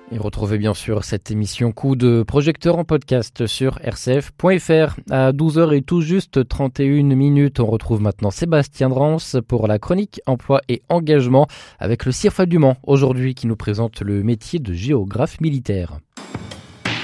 Et retrouvez bien sûr cette émission Coup de projecteur en podcast sur rcf.fr. À 12h et tout juste 31 minutes, on retrouve maintenant Sébastien Drance pour la chronique emploi et engagement avec le CIRFA du Mans aujourd'hui qui nous présente le métier de géographe militaire.